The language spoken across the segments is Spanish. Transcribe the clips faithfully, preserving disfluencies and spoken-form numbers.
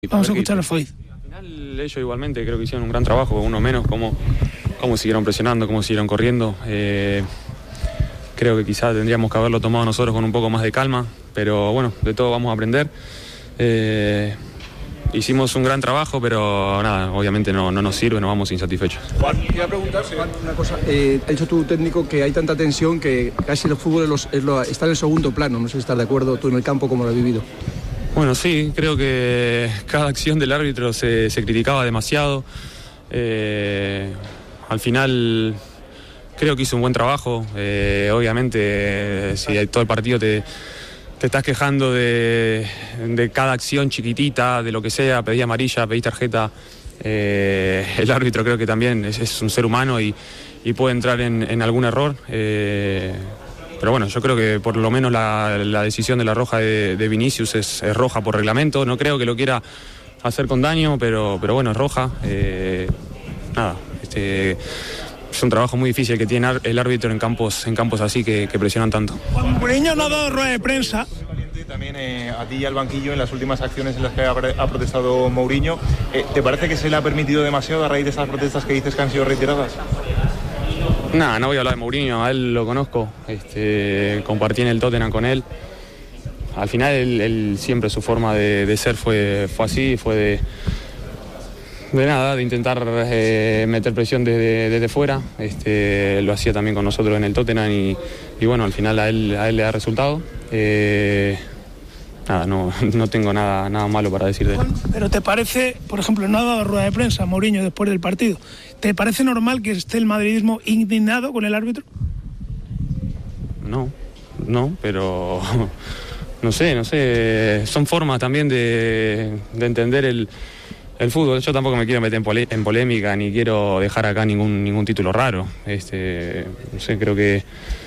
Vamos a escuchar a Foyt. Al final ellos igualmente creo que hicieron un gran trabajo, uno menos, cómo, cómo siguieron presionando, cómo siguieron corriendo. Eh, creo que quizás tendríamos que haberlo tomado nosotros con un poco más de calma, pero bueno, de todo vamos a aprender. Eh, hicimos un gran trabajo, pero nada, obviamente no, no nos sirve, nos vamos insatisfechos. Juan, quería preguntar, Juan, una cosa. Eh, ha dicho tu técnico que hay tanta tensión que casi el fútbol es los, es lo, está en el segundo plano. No sé si estás de acuerdo tú en el campo, cómo lo has vivido. Bueno, sí, creo que cada acción del árbitro se, se criticaba demasiado. Eh, al final creo que hizo un buen trabajo. Eh, obviamente, si todo el partido te, te estás quejando de, de cada acción chiquitita, de lo que sea, pedí amarilla, pedí tarjeta, eh, el árbitro creo que también es, es un ser humano y, y puede entrar en, en algún error. Eh, Pero bueno, yo creo que por lo menos la, la decisión de la roja de, de Vinicius es, es roja por reglamento. No creo que lo quiera hacer con daño, pero, pero bueno, es roja. Eh, nada, este, es un trabajo muy difícil que tiene el árbitro en campos, en campos así que, que presionan tanto. Juan Mourinho no ha dado rueda de prensa. También eh, a ti y al banquillo en las últimas acciones en las que ha, ha protestado Mourinho. Eh, ¿Te parece que se le ha permitido demasiado a raíz de esas protestas que dices que han sido retiradas? Nada, no voy a hablar de Mourinho, a él lo conozco, este, compartí en el Tottenham con él. Al final él, él siempre su forma de, de ser fue, fue así, fue de, de nada, de intentar eh, meter presión desde, desde fuera. Este, lo hacía también con nosotros en el Tottenham y, y bueno, al final a él, a él le da resultado. Eh, Nada, no, no tengo nada, nada malo para decir de él. Pero ¿te parece, por ejemplo, no ha dado rueda de prensa Mourinho después del partido? ¿Te parece normal que esté el madridismo indignado con el árbitro? No, no, pero no sé, no sé. Son formas también de, de entender el, el fútbol. Yo tampoco me quiero meter en, pole, en polémica ni quiero dejar acá ningún, ningún título raro. Este, no sé, creo que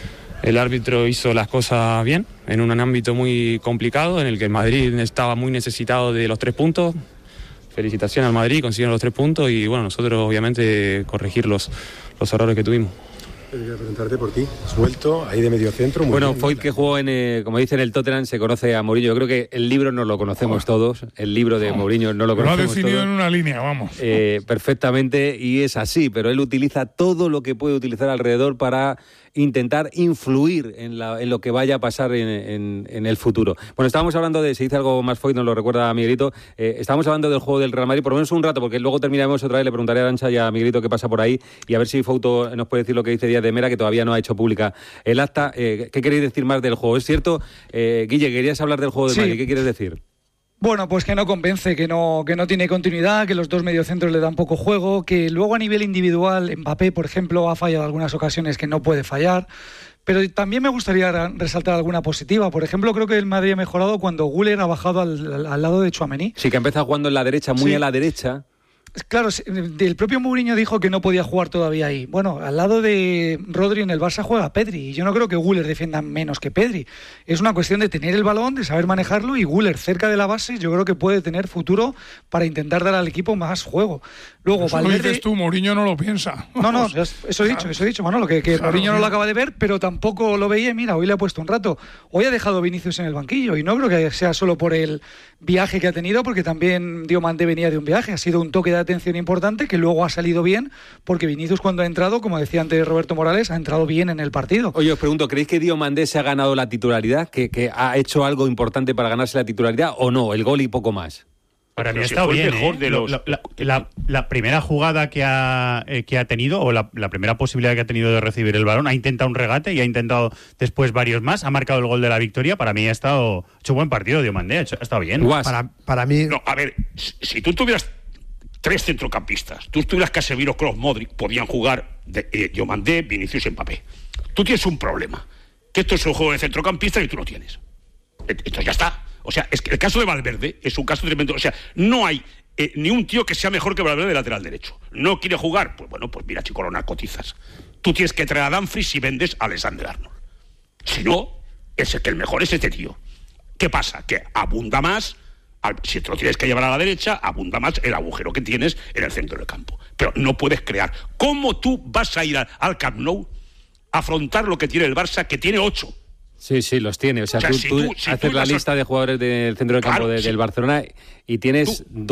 el árbitro hizo las cosas bien, en un ámbito muy complicado, en el que el Madrid estaba muy necesitado de los tres puntos. Felicitaciones al Madrid, consiguieron los tres puntos y bueno, nosotros obviamente corregir los, los errores que tuvimos. Quería preguntarte por ti, suelto, ahí de medio centro. Muy bueno, bien, Foyt, que jugó en, eh, como dice en el Tottenham, se conoce a Mourinho. Yo creo que el libro no lo conocemos oh. todos, el libro de oh. Mourinho no lo conocemos todos. Lo ha definido todos. En una línea, vamos. Eh, perfectamente, y es así, pero él utiliza todo lo que puede utilizar alrededor para intentar influir en, la, en lo que vaya a pasar en, en, en el futuro. Bueno, estábamos hablando de, si dice algo más Foyt, nos lo recuerda a Miguelito, eh, estábamos hablando del juego del Real Madrid, por lo menos un rato, porque luego terminaremos otra vez, le preguntaré a Arantxa y a Miguelito qué pasa por ahí, y a ver si Fouto nos puede decir lo que dice Díaz de Mera, que todavía no ha hecho pública el acta. Eh, ¿Qué queréis decir más del juego? ¿Es cierto? Eh, Guille, querías hablar del juego del sí. Madrid, ¿qué quieres decir? Bueno, pues que no convence, que no, que no tiene continuidad, que los dos mediocentros le dan poco juego, que luego a nivel individual, Mbappé, por ejemplo, ha fallado algunas ocasiones que no puede fallar. Pero también me gustaría resaltar alguna positiva. Por ejemplo, creo que el Madrid ha mejorado cuando Güler ha bajado al, al, al lado de Tchouaméni. Sí, que empieza jugando en la derecha, muy sí. a la derecha. Claro, el propio Mourinho dijo que no podía jugar todavía ahí. Bueno, al lado de Rodri en el Barça juega Pedri, y yo no creo que Güler defienda menos que Pedri. Es una cuestión de tener el balón, de saber manejarlo, y Güler cerca de la base yo creo que puede tener futuro para intentar dar al equipo más juego. Luego, eso Valverde... lo dices tú, Mourinho no lo piensa. No, no, eso he dicho, eso he dicho, Manolo, que, que claro, Mourinho no lo acaba de ver, pero tampoco lo veía. Mira, hoy le ha puesto un rato. Hoy ha dejado Vinicius en el banquillo, y no creo que sea solo por el viaje que ha tenido, porque también Diomandé venía de un viaje. Ha sido un toque de atención importante que luego ha salido bien, porque Vinicius cuando ha entrado, como decía antes Roberto Morales, ha entrado bien en el partido. Oye, os pregunto, ¿creéis que Diomandé se ha ganado la titularidad? ¿Que, que ha hecho algo importante para ganarse la titularidad o no? El gol y poco más. Para mí ha estado bien, mejor ¿eh? de los... la, la, la, la primera jugada que ha, eh, que ha tenido, o la, la primera posibilidad que ha tenido de recibir el balón, ha intentado un regate y ha intentado después varios más, ha marcado el gol de la victoria. Para mí ha estado ha hecho buen partido Diomandé, ha, hecho, ha estado bien. Para, para mí... No, a ver, si tú tuvieras tres centrocampistas, tú tuvieras Casemiro, Kroos, Modric, podían jugar de, eh, Diomandé, Vinicius y Mbappé. Tú tienes un problema, que esto es un juego de centrocampistas y tú lo tienes. Esto ya está. O sea, es que el caso de Valverde es un caso tremendo. O sea, no hay eh, ni un tío que sea mejor que Valverde de lateral derecho. ¿No quiere jugar? Pues bueno, pues mira, chico, lo narcotizas. Tú tienes que traer a Dumfries si vendes a Alexander Arnold. Si no, es que el mejor es este tío. ¿Qué pasa? Que abunda más, al, si te lo tienes que llevar a la derecha, abunda más el agujero que tienes en el centro del campo. Pero no puedes crear. ¿Cómo tú vas a ir al, al Camp Nou a afrontar lo que tiene el Barça, que tiene ocho? Sí, sí, los tiene. O sea, o sea tú, si tú, tú si haces tú la lista a... de jugadores del centro del campo claro, de, sí. del Barcelona y tienes... Tú...